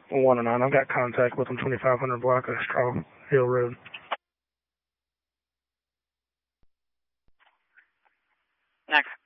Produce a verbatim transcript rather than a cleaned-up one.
one oh nine. I've got contact with them, twenty-five hundred block of Straw Hill Road. Next.